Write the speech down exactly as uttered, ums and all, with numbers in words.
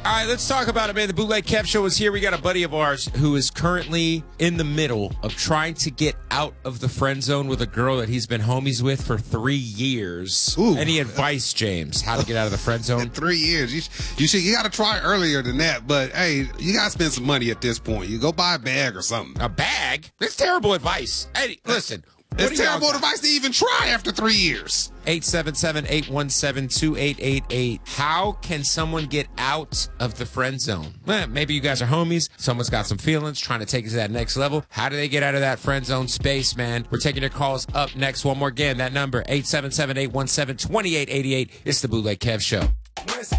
All right, let's talk about it, man. The Bootleg Kev Show is here. We got a buddy of ours who is currently in the middle of trying to get out of the friend zone with a girl that he's been homies with for three years. Ooh. Any advice, James, how to get out of the friend zone? In three years. You, you should. You got to try earlier than that. But hey, you got to spend some money at this point. You go buy a bag or something. A bag? That's terrible advice. Hey, listen. It's terrible advice to even try after three years. eight seven seven, eight one seven, two eight eight eight. How can someone get out of the friend zone? Well, maybe you guys are homies. Someone's got some feelings, trying to take it to that next level. How do they get out of that friend zone space, man? We're taking your calls up next. One more again, that number, eight seven seven, eight one seven, two eight eight eight. It's the Bootleg Kev Show.